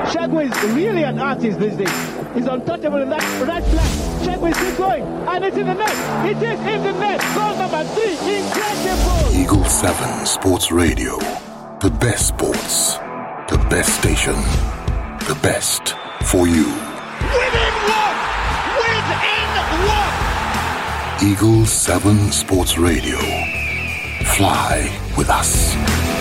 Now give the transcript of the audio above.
Shagway is really an artist these days. He's untouchable in that right flank. Shagway is still going, and it's in the net. It is in the net. Goal number 3. Incredible. Eagle 7 Sports Radio. The best sports. The best station. The best for you. Within one! Within one! Eagle 7 Sports Radio. Fly with us.